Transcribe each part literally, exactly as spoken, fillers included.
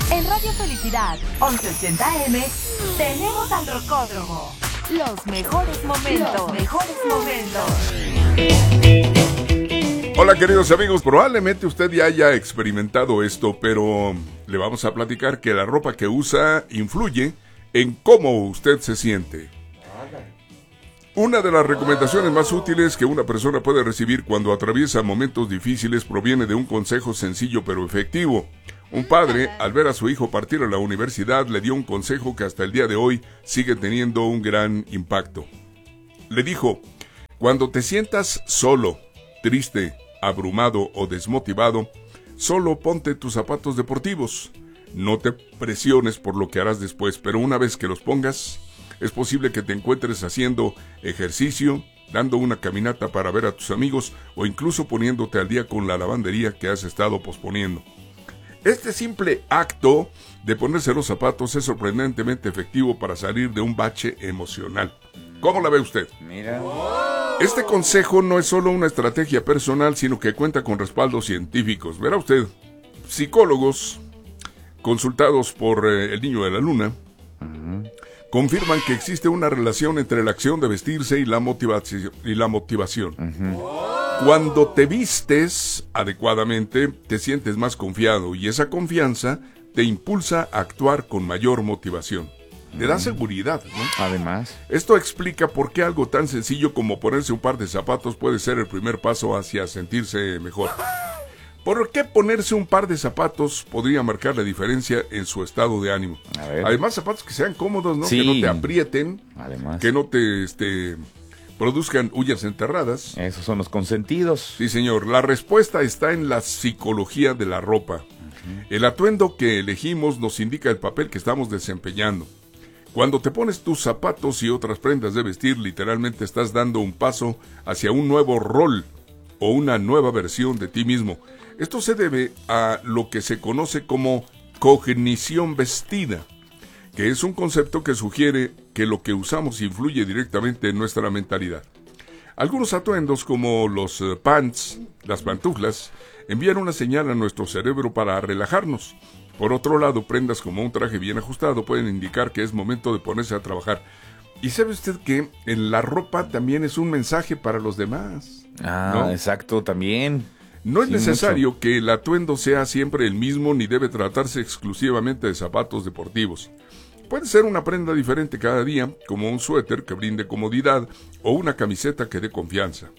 En Radio Felicidad once ochenta A M tenemos al Rocódromo. Los mejores momentos. Los mejores momentos. Hola queridos amigos, probablemente usted ya haya experimentado esto, pero le vamos a platicar que la ropa que usa influye en cómo usted se siente. Una de las recomendaciones más útiles que una persona puede recibir cuando atraviesa momentos difíciles proviene de un consejo sencillo pero efectivo. Un padre, al ver a su hijo partir a la universidad, le dio un consejo que hasta el día de hoy sigue teniendo un gran impacto. Le dijo: cuando te sientas solo, triste, abrumado o desmotivado, solo ponte tus zapatos deportivos. No te presiones por lo que harás después, pero una vez que los pongas, es posible que te encuentres haciendo ejercicio, dando una caminata para ver a tus amigos o incluso poniéndote al día con la lavandería que has estado posponiendo. Este simple acto de ponerse los zapatos es sorprendentemente efectivo para salir de un bache emocional. ¿Cómo la ve usted? Mira. Este consejo no es solo una estrategia personal, sino que cuenta con respaldos científicos. Verá usted, psicólogos consultados por eh, el Niño de la Luna uh-huh. confirman que existe una relación entre la acción de vestirse y la motivación. Y la motivación. Uh-huh. Cuando te vistes adecuadamente, te sientes más confiado y esa confianza te impulsa a actuar con mayor motivación. Te da seguridad, ¿no? Además. Esto explica por qué algo tan sencillo como ponerse un par de zapatos puede ser el primer paso hacia sentirse mejor. ¿Por qué ponerse un par de zapatos podría marcar la diferencia en su estado de ánimo? A ver. Además, zapatos que sean cómodos, ¿no? Sí. Que no te aprieten. Además. Que no te este, produzcan uñas enterradas. Esos son los consentidos. Sí, señor. La respuesta está en la psicología de la ropa. Uh-huh. El atuendo que elegimos nos indica el papel que estamos desempeñando. Cuando te pones tus zapatos y otras prendas de vestir, literalmente estás dando un paso hacia un nuevo rol o una nueva versión de ti mismo. Esto se debe a lo que se conoce como cognición vestida, que es un concepto que sugiere que lo que usamos influye directamente en nuestra mentalidad. Algunos atuendos como los uh, pants, las pantuflas, envían una señal a nuestro cerebro para relajarnos. Por otro lado, prendas como un traje bien ajustado pueden indicar que es momento de ponerse a trabajar. ¿Y sabe usted que en la ropa también es un mensaje para los demás? Ah, ¿no? Exacto, también. No es Sí, necesario mucho. que el atuendo sea siempre el mismo ni debe tratarse exclusivamente de zapatos deportivos. Puede ser una prenda diferente cada día, como un suéter que brinde comodidad o una camiseta que dé confianza.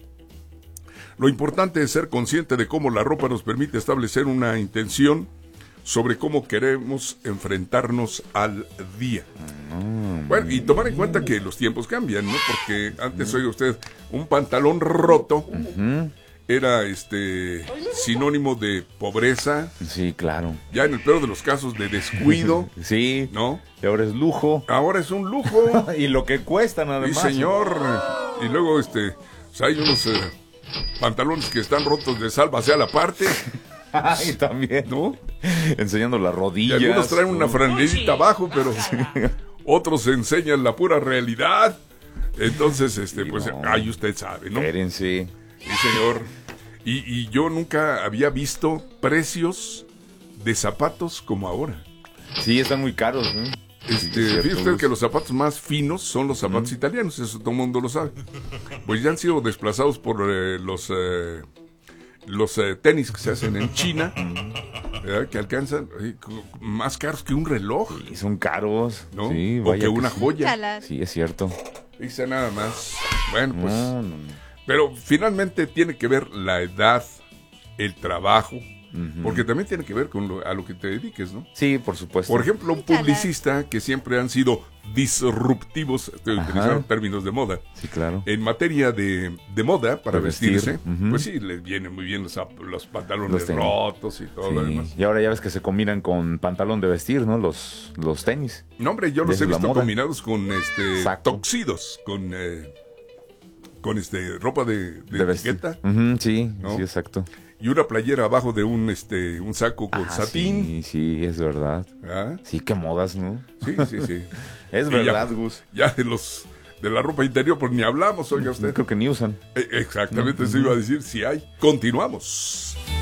Lo importante es ser consciente de cómo la ropa nos permite establecer una intención sobre cómo queremos enfrentarnos al día. Mm, bueno, y tomar en cuenta que los tiempos cambian, ¿no? Porque antes, oiga usted, un pantalón roto uh-huh. era este sinónimo de pobreza. Sí, claro. Ya en el peor de los casos, de descuido. Sí. ¿No? Y ahora es lujo. Ahora es un lujo. Y lo que cuestan, además. Sí, señor. Y luego, este, pues hay unos eh, pantalones que están rotos de sálvase a la parte. Ay, también, ¿no? Enseñando las rodillas. Y algunos traen una franelita abajo, pero otros enseñan la pura realidad. Entonces, este, sí, pues, no. Ay, usted sabe, ¿no? Espérense. Sí, señor. Y, y yo nunca había visto precios de zapatos como ahora. Sí, están muy caros, ¿no? Este, sí, fíjate usted que los zapatos más finos son los zapatos mm. italianos, eso todo el mundo lo sabe. Pues ya han sido desplazados por eh, los... Eh, los eh, tenis que se hacen en China, ¿verdad? Que alcanzan eh, más caros que un reloj. Sí, son caros, ¿no? Sí, o que, que una sí. joya. Sí, es cierto. Dice nada más. Bueno, pues. No, no, no. Pero finalmente tiene que ver la edad, el trabajo, uh-huh. porque también tiene que ver con lo, a lo que te dediques, ¿no? Sí, por supuesto. Por ejemplo, un publicista que siempre han sido disruptivos, estoy Ajá. utilizando términos de moda. Sí, claro. En materia de, de moda, para vestir. vestirse, uh-huh. pues sí, les vienen muy bien los, los pantalones los rotos y todo sí. lo demás. Y ahora ya ves que se combinan con pantalón de vestir, ¿no? Los, los tenis. No, hombre, yo los he visto combinados con este toxidos, con eh, con este ropa de, de, de etiqueta. Uh-huh, sí, ¿no? Sí, exacto. Y una playera abajo de un este un saco con ah, satín. Sí, sí, es verdad. ¿Ah? Sí, qué modas, ¿no? Sí, sí, sí. Es y verdad, ya, Gus. Ya de los de la ropa interior, pues ni hablamos, oiga usted. Creo que ni usan. Eh, exactamente, uh-huh. Eso iba a decir, si hay. Continuamos.